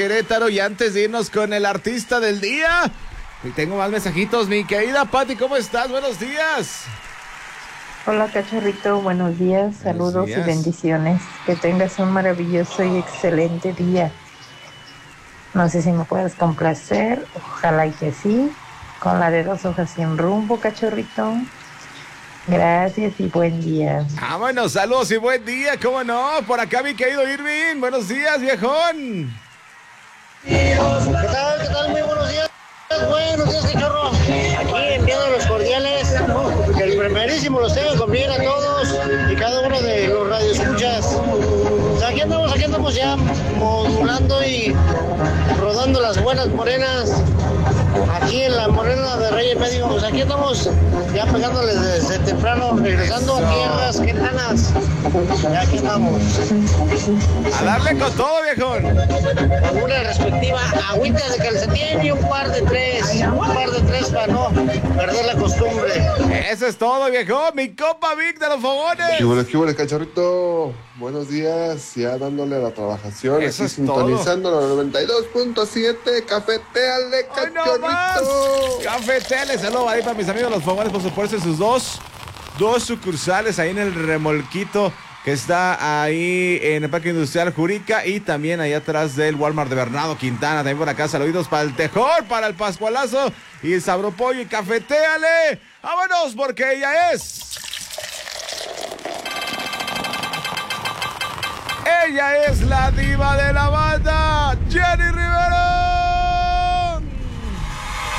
Querétaro. Y antes de irnos con el artista del día, y tengo más mensajitos. Mi querida Pati, ¿cómo estás? Buenos días. Hola cachorrito, buenos días, saludos días. y bendiciones. Que tengas un maravilloso y excelente día. No sé si me puedes complacer, ojalá y que sí, con la de 2 hojas sin rumbo, cachorrito. Gracias y buen día. Bueno, saludos y buen día, ¿cómo no? Por acá mi querido Irving, buenos días, viejón. ¿Qué tal? ¿Qué tal? Muy buenos días. Buenos días, cachorro. Aquí enviando los cordiales. Que el primerísimo los tenga con bien a todos y cada uno de los radioescuchas. Pues aquí andamos ya modulando y rodando las buenas morenas. Aquí en la morena de Reyes Medio. Pues aquí andamos ya pegándole desde temprano, regresando a tierras quetanas. Ya aquí andamos. A darle con todo, viejón. Con una respectiva agüita de calcetín y un par de tres para no perder la costumbre. Eso es todo, viejón. Mi compa Vic de los fogones. ¿Qué hubo, cachorrito? Buenos días, ya dándole a la trabajación, Eso aquí es sintonizando la 92.7, cafeteale, cachorrito. Cafeteale, saludos ahí para mis amigos los fogones, por supuesto, en sus dos sucursales ahí en el remolquito que está ahí en el Parque Industrial Jurica y también ahí atrás del Walmart de Bernardo Quintana. También por acá, saluditos para el Tejor, para el Pascualazo y el Sabropollo y cafeteale. Vámonos porque ella es... Ella es la diva de la banda, Jenny Rivera.